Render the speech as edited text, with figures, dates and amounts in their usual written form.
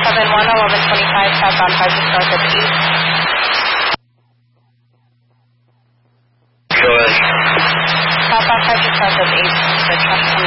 1125, southbound 5 north of 8. Go ahead. Southbound 5 north of 8, the traffic